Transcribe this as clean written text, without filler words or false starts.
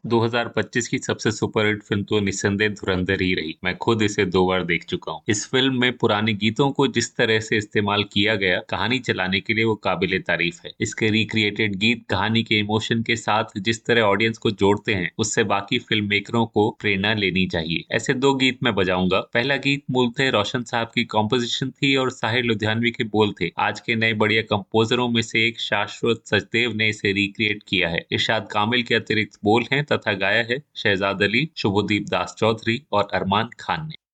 2025 की सबसे superhit film तो निस्संदेह धुरंधर ही रही। मैं खुद इसे 2 बार देख चुका हूँ। इस फिल्म में पुराने गीतों को जिस तरह से इस्तेमाल किया गया कहानी चलाने के लिए, वो काबिले तारीफ है। इसके रिक्रिएटेड गीत कहानी के इमोशन के साथ जिस तरह ऑडियंस को जोड़ते हैं, उससे बाकी फिल्म मेकरों को प्रेरणा लेनी चाहिए। ऐसे 2 गीत मैं बजाऊंगा। पहला गीत मूलतः रोशन साहब की कॉम्पोजिशन थी और साहिर लुधियानवी के बोल थे। आज के नए बढ़िया कंपोजरों में से एक शाश्वत सचदेव ने इसे रिक्रिएट किया है। इरशाद कामिल के अतिरिक्त बोल हैं तथा गाया है शहजाद अली, शुभदीप दास चौधरी और अरमान खान ने।